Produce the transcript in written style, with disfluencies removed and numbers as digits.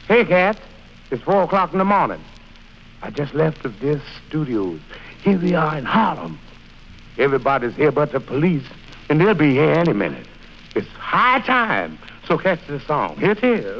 Hey, Cat. It's 4 o'clock in the morning. I just left the This Studios. Here we are in Harlem. Everybody's here but the police, and they'll be here any minute. It's high time. So catch the song. Here it is.